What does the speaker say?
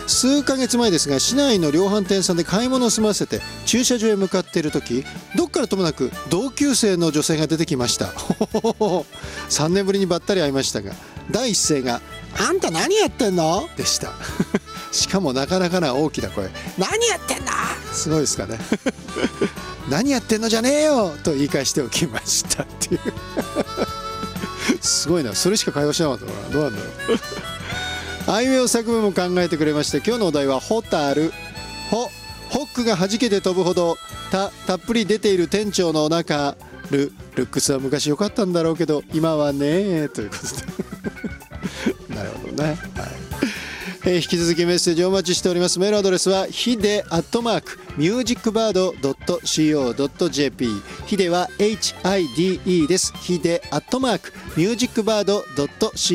数ヶ月前ですが、市内の量販店さんで買い物を済ませて駐車場へ向かっている時、どっからともなく同級生の女性が出てきました。3年ぶりにばったり会いましたが、第一声が「あんた何やってんの?」でした。しかもなかなかな大きな声。何やってんだ、すごいですかね。何やってんのじゃねえよと言い返しておきましたっていう。すごいな、それしか会話しなかったのかな、どうなんだろう。あいうえお作文も考えてくれまして、今日のお題はホタル。ホックが弾けて飛ぶほどたっぷり出ている店長のお腹。ルックスは昔良かったんだろうけど今はねということで。なるほどね、はい。引き続きメッセージお待ちしております。メールアドレスはヒデ@musicbird.co.jp。 ヒデは HIDE です。ヒデ@musicbird.co.jp